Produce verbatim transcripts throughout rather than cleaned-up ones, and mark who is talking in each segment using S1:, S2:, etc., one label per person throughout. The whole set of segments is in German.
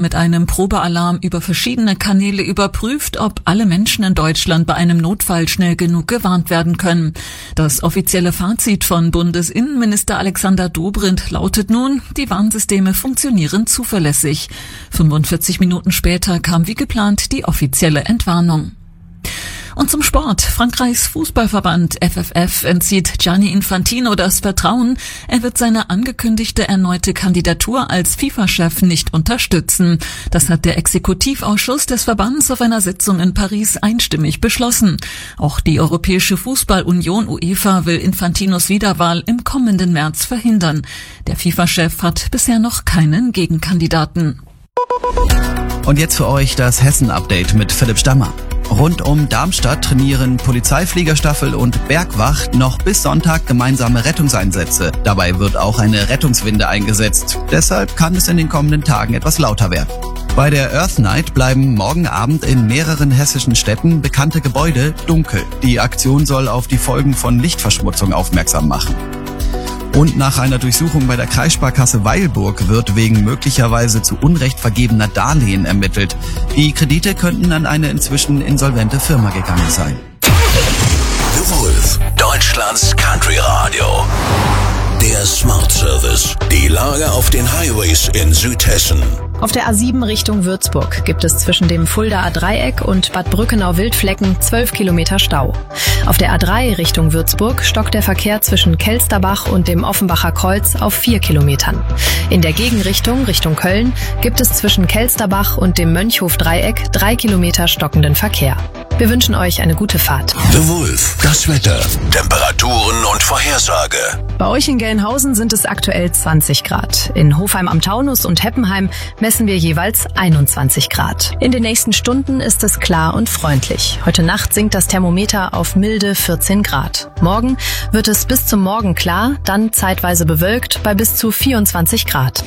S1: mit einem Probealarm über verschiedene Kanäle überprüft, ob alle Menschen in Deutschland bei einem Notfall schnell genug gewarnt werden können. Das offizielle Fazit von Bundesinnenminister Alexander Dobrindt lautet nun, die Warnsysteme funktionieren zuverlässig. fünfundvierzig Minuten später kam wie geplant die offizielle Entwarnung. Und zum Sport. Frankreichs Fußballverband F F F entzieht Gianni Infantino das Vertrauen. Er wird seine angekündigte erneute Kandidatur als FIFA-Chef nicht unterstützen. Das hat der Exekutivausschuss des Verbands auf einer Sitzung in Paris einstimmig beschlossen. Auch die Europäische Fußballunion UEFA will Infantinos Wiederwahl im kommenden März verhindern. Der FIFA-Chef hat bisher noch keinen Gegenkandidaten.
S2: Und jetzt für euch das Hessen-Update mit Philipp Stammer. Rund um Darmstadt trainieren Polizeifliegerstaffel und Bergwacht noch bis Sonntag gemeinsame Rettungseinsätze. Dabei wird auch eine Rettungswinde eingesetzt. Deshalb kann es in den kommenden Tagen etwas lauter werden. Bei der Earth Night bleiben morgen Abend in mehreren hessischen Städten bekannte Gebäude dunkel. Die Aktion soll auf die Folgen von Lichtverschmutzung aufmerksam machen. Und nach einer Durchsuchung bei der Kreissparkasse Weilburg wird wegen möglicherweise zu Unrecht vergebener Darlehen ermittelt. Die Kredite könnten an eine inzwischen insolvente Firma gegangen sein.
S3: The Wolf, Deutschlands Country Radio. Der Smart Service. Die Lage auf den Highways in Südhessen.
S4: Auf der A sieben Richtung Würzburg gibt es zwischen dem Fuldaer Dreieck und Bad Brückenau-Wildflecken zwölf Kilometer Stau. Auf der A drei Richtung Würzburg stockt der Verkehr zwischen Kelsterbach und dem Offenbacher Kreuz auf vier Kilometern. In der Gegenrichtung Richtung Köln gibt es zwischen Kelsterbach und dem Mönchhof-Dreieck drei Kilometer stockenden Verkehr. Wir wünschen euch eine gute Fahrt.
S3: The Wolf, das Wetter, Temperaturen und Vorhersage.
S4: Bei euch in Gelnhausen sind es aktuell zwanzig Grad. In Hofheim am Taunus und Heppenheim messen wir jeweils einundzwanzig Grad. In den nächsten Stunden ist es klar und freundlich. Heute Nacht sinkt das Thermometer auf milde vierzehn Grad. Morgen wird es bis zum Morgen klar, dann zeitweise bewölkt bei bis zu vierundzwanzig Grad.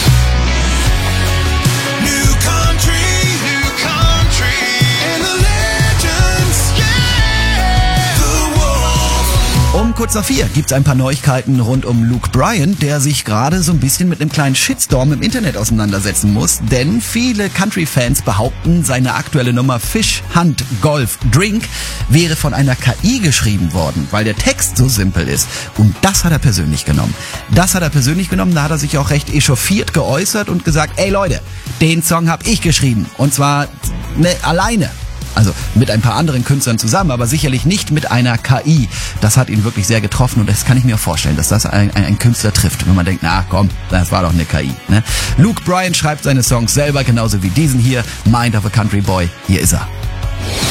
S2: Um kurz nach vier gibt's ein paar Neuigkeiten rund um Luke Bryan, der sich gerade so ein bisschen mit einem kleinen Shitstorm im Internet auseinandersetzen muss, denn viele Country-Fans behaupten, seine aktuelle Nummer Fish, Hunt, Golf, Drink wäre von einer K I geschrieben worden, weil der Text so simpel ist. Und das hat er persönlich genommen. Das hat er persönlich genommen, da hat er sich auch recht echauffiert geäußert und gesagt, ey Leute, den Song hab ich geschrieben und zwar ne, alleine. Also mit ein paar anderen Künstlern zusammen, aber sicherlich nicht mit einer K I. Das hat ihn wirklich sehr getroffen und das kann ich mir vorstellen, dass das ein, ein, ein Künstler trifft, wenn man denkt, na komm, das war doch eine K I. Ne? Luke Bryan schreibt seine Songs selber, genauso wie diesen hier, Mind of a Country Boy. Hier ist er.